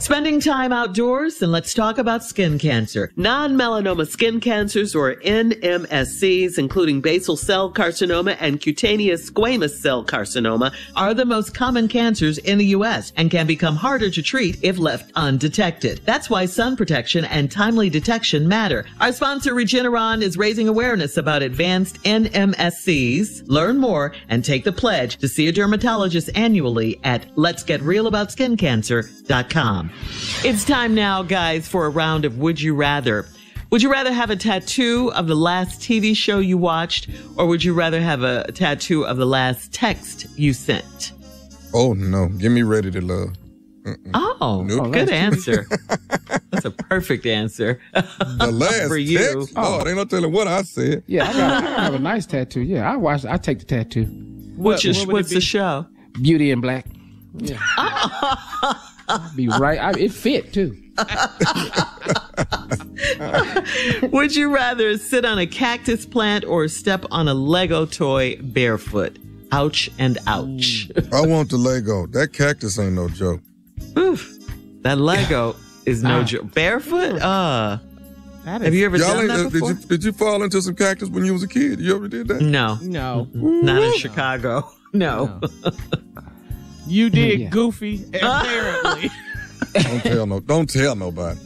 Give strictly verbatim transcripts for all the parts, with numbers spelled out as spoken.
Spending time outdoors, and let's talk about skin cancer. Non-melanoma skin cancers, or N M S Cs, including basal cell carcinoma and cutaneous squamous cell carcinoma, are the most common cancers in the U S and can become harder to treat if left undetected. That's why sun protection and timely detection matter. Our sponsor, Regeneron, is raising awareness about advanced N M S Cs. Learn more and take the pledge to see a dermatologist annually at lets get real about skin cancer dot com. It's time now, guys, for a round of Would You Rather. Would you rather have a tattoo of the last T V show you watched, or would you rather have a tattoo of the last text you sent? Oh, no. Give me Ready to Love. Mm-mm. Oh, nope. Good answer. That's a perfect answer. The last for you. text? Oh, they ain't no telling what I said. Yeah, I, got, I have a nice tattoo. Yeah, I watch. I take the tattoo. What's, what, your, what what's the show? Beauty in Black. Yeah. Be right. I, it fit too. Would you rather sit on a cactus plant or step on a Lego toy barefoot? Ouch and ouch. I want the Lego. That cactus ain't no joke. Oof. That Lego is no joke. Barefoot? Uh. That is, have you ever Y'all done that uh, before? Did you, did you fall into some cactus when you was a kid? You ever did that? No. No. Mm-hmm. Not in Chicago. No. no. You did, yeah. Goofy, apparently. Don't tell no. Don't tell nobody.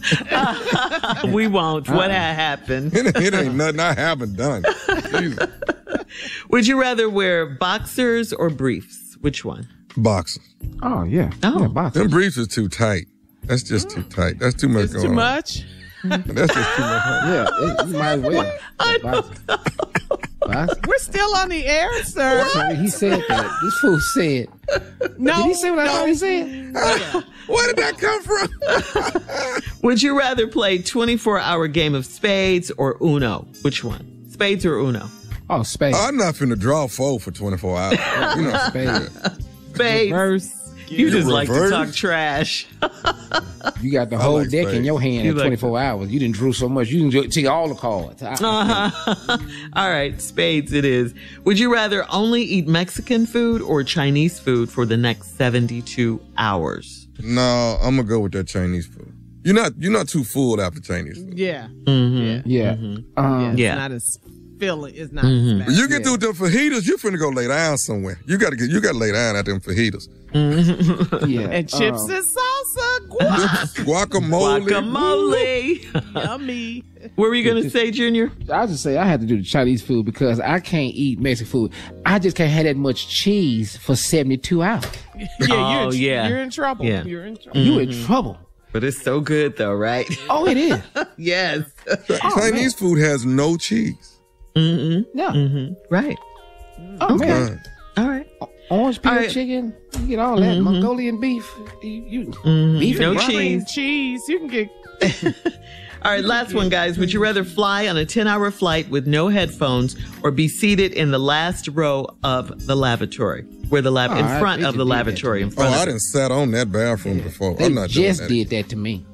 We won't. Uh-uh. What had happened? It, it ain't nothing I haven't done. Jesus. Would you rather wear boxers or briefs? Which one? Boxers. Oh yeah. Oh, yeah, boxers. Them briefs is too tight. That's just too tight. That's too much It's going too on. much. That's just too much. Yeah, it, you might as well. I Boxers. Boxers. We're still on the air, sir. What? He said that. This fool said. No. Did he say what I no. thought he said? Where did that come from? Would you rather play twenty-four hour game of spades or Uno? Which one? Spades or Uno? Oh, spades. I'm not finna draw four for twenty-four hours. You know, Spades. Spades. Reverse. You just like to Reverse? talk trash. You got the whole like deck spades. in your hand You in like twenty-four hours. You didn't drew so much. You didn't take all the cards. I, Uh-huh. All right, spades it is. Would you rather only eat Mexican food or Chinese food for the next seventy-two hours? no, I'm gonna go with that Chinese food. You're not. You're not too full after Chinese food. Yeah. Mm-hmm. Yeah. Yeah. Yeah. Um, It's Yeah. not as filling. It's not Mhm. as When bad. you get through with them fajitas, you're finna go lay down somewhere. You gotta get. You gotta lay down at them fajitas. yeah. And chips um, and salsa. Guac. Guacamole. Guacamole. Yummy. What were you going to say, Junior? I just say I had to do the Chinese food because I can't eat Mexican food. I just can't have that much cheese for seventy-two hours. Yeah, Oh, you're, in, tr- yeah. you're in trouble. Yeah. You're in trouble. You in trouble. But it's so good, though, right? Oh, it is. Yes. Chinese food has no cheese. Mm-hmm. Yeah. Mm-hmm. Right. Oh, Okay. man. Right. All right. Orange peel All right. chicken. You get all that. Mhm. Mongolian beef. You, you Mhm. beef No and rice. cheese. Cheese. You can get. All right, last one, guys. Would you rather fly on a ten-hour flight with no headphones or be seated in the last row of the lavatory? Where the lab Oh, in I- front they of just the did that lavatory, to in Oh, front I of didn't sat on that bathroom before. They I'm not doing just that. did that to me.